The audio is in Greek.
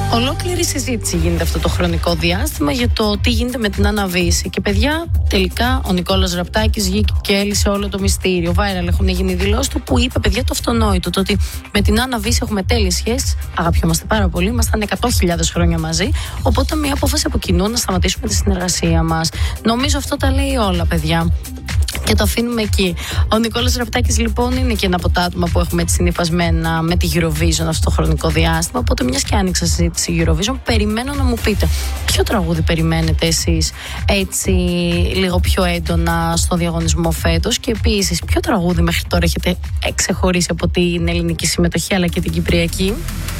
Ολόκληρη συζήτηση γίνεται αυτό το χρονικό διάστημα για το τι γίνεται με την Άννα Βύση. Και παιδιά, τελικά ο Νικόλας Ραπτάκης βγήκε και έλυσε όλο το μυστήριο. Viral έχουν γίνει δηλώσεις του που είπε, παιδιά, το αυτονόητο. Το ότι με την Άννα Βύση έχουμε τέλειες σχέσεις, αγαπιόμαστε πάρα πολύ, ήμασταν 100.000 χρόνια μαζί. Οπότε μια απόφαση από κοινού να σταματήσουμε τη συνεργασία μας. Νομίζω αυτό τα λέει όλα, παιδιά. Και το αφήνουμε εκεί. Ο Νικόλας Ραπτάκης λοιπόν είναι και ένα από τα άτομα που έχουμε έτσι συνυφασμένα με τη Eurovision αυτό το χρονικό διάστημα. Οπότε, μιας και άνοιξα συζήτηση Eurovision, περιμένω να μου πείτε ποιο τραγούδι περιμένετε εσείς έτσι λίγο πιο έντονα στο διαγωνισμό φέτος. Και επίσης, ποιο τραγούδι μέχρι τώρα έχετε ξεχωρίσει από την ελληνική συμμετοχή αλλά και την κυπριακή.